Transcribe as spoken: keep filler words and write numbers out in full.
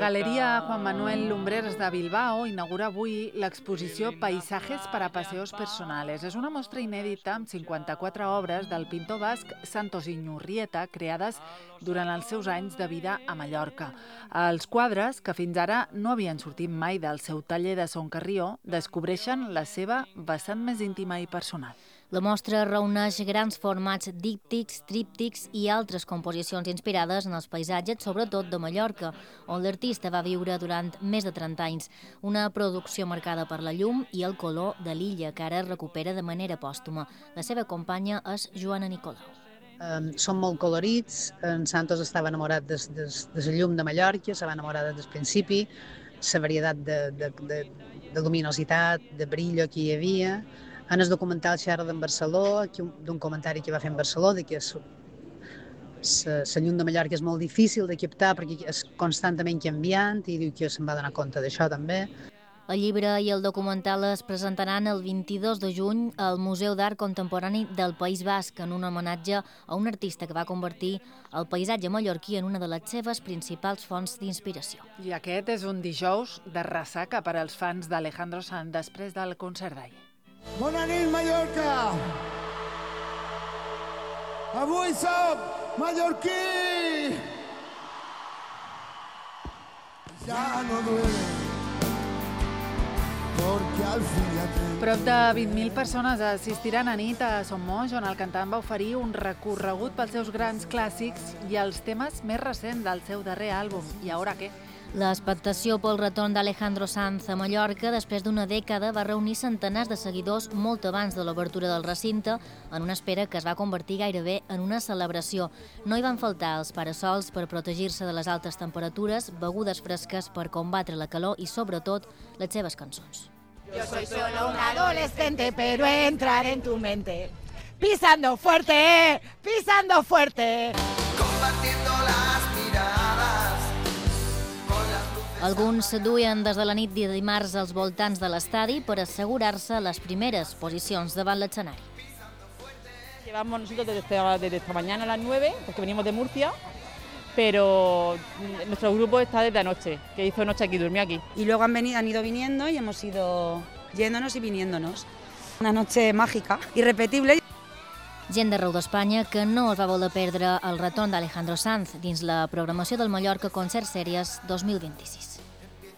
Galeria Juan Manuel Lumbreras de Bilbao inaugura avui l'exposició Paisajes para paseos personales. És una mostra inèdita amb cinquanta-quatre obres del pintor basc Santos Iñurrieta creades durant els seus anys de vida a Mallorca. Els quadres, que fins ara no havien sortit mai del seu taller de Son Carrió, descobreixen la seva vessant més íntima i personal. La mostra reuneix grans formats díptics, tríptics i altres composicions inspirades en els paisatges, sobretot de Mallorca, on l'artista va viure durant més de trenta anys. Una producció marcada per la llum i el color de l'illa, que ara recupera de manera pòstuma. La seva companya és Joana Nicolau. Um, són molt colorits, en Santos estava enamorat de, de, de la llum de Mallorca, se va enamorar des del principi, la varietat de, de, de, de luminositat, de brillo que hi havia. En el documental xerra d'en Barceló, d'un comentari que va fer en Barceló, de que la llum de Mallorca és molt difícil de captar perquè és constantment canviant, i diu que se'n va donar compte d'això també. El llibre i el documental es presentaran el vint-i-dos de juny al Museu d'Art Contemporani del País Basc, en un homenatge a un artista que va convertir el paisatge mallorquí en una de les seves principals fonts d'inspiració. I aquest és un dijous de ressaca per als fans d'Alejandro Sanz després del concert d'ahir. Bona nit, Mallorca! Avui soc mallorquí! Ja no duele, porque al fin ya te... Prop de vint mil persones assistiran a nit a Sommoix, on el cantant va oferir un recorregut pels seus grans clàssics i els temes més recents del seu darrer àlbum. I ara què? L'expectació pel retorn d'Alejandro Sanz a Mallorca després d'una dècada va reunir centenars de seguidors molt abans de l'obertura del recinte, en una espera que es va convertir gairebé en una celebració. No hi van faltar els parasols per protegir-se de les altes temperatures, begudes fresques per combatre la calor i, sobretot, les seves cançons. Yo soy solo un adolescente, pero entrar en tu mente. Pisando fuerte, pisando fuerte. Compartiendo las miradas. Alguns seduïen des de la nit de dimarts als voltants de l'estadi per assegurar-se les primeres posicions davant l'escenari. Llevamos nosotros desde esta, desde esta mañana a las nueve, porque venimos de Murcia, pero nuestro grupo está desde anoche, que hizo noche aquí, durmió aquí. Y luego han, venido, han ido viniendo y hemos ido yéndonos y viniéndonos. Una noche mágica, irrepetible. Gent d'arreu d'Espanya que no es va voler perdre el retorn d'Alejandro Sanz dins la programació del Mallorca Concert Sèries dos mil vint-i-sis.